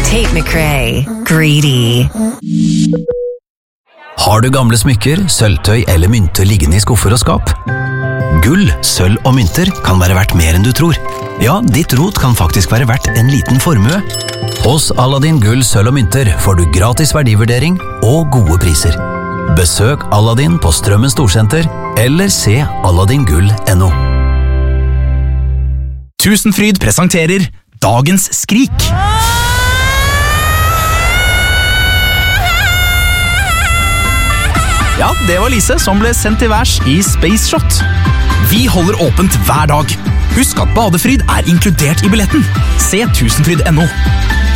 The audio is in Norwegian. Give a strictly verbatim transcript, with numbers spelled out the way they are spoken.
Tate McRae. Greedy. Har du gamle smykker, sølvtøy eller mynter liggende i skuffer og skap? Gull, sølv og mynter kan være verdt mer enn du tror. Ja, ditt rot kan faktisk være verdt en liten formue. Hos Aladdin Gull, sølv og mynter får du gratis verdivurdering og gode priser. Besøk Aladdin på Strømmen Storsenter eller se aladdingull punktum no. Tusenfryd presenterer Dagens skrik. Ja, det var Lise som ble sendt til værs i Space Shot. Vi holder åpent hver dag. Husk at badefryd er inkludert i billetten. Se tusenfryd punktum no.